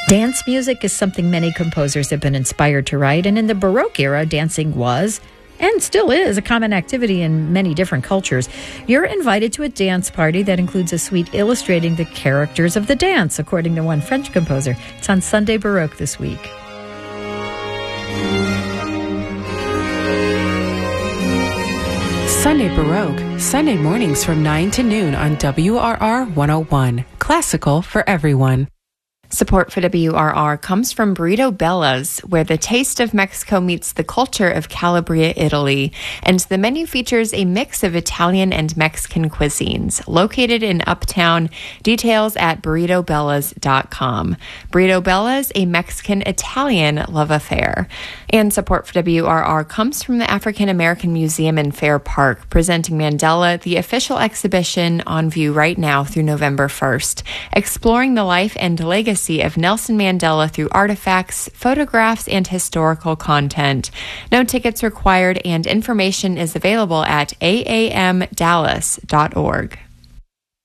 Dance music is something many composers have been inspired to write, and in the Baroque era, dancing was, and still is, a common activity in many different cultures. You're invited to a dance party that includes a suite illustrating the characters of the dance, according to one French composer. It's on Sunday Baroque this week. Sunday Baroque, Sunday mornings from 9 to noon on WRR 101. Classical for everyone. Support for WRR comes from Burrito Bella's, where the taste of Mexico meets the culture of Calabria, Italy, and the menu features a mix of Italian and Mexican cuisines. Located in Uptown, details at burritobellas.com. Burrito Bella's, a Mexican-Italian love affair. And support for WRR comes from the African American Museum in Fair Park, presenting Mandela, the official exhibition on view right now through November 1st, exploring the life and legacy of Nelson Mandela through artifacts, photographs, and historical content. No tickets required, and information is available at aamdallas.org.